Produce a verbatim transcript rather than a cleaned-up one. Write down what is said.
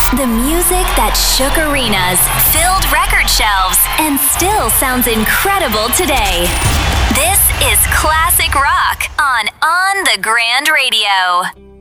The music that shook arenas, filled record shelves, and still sounds incredible today. This is classic rock on On the Grand Radio.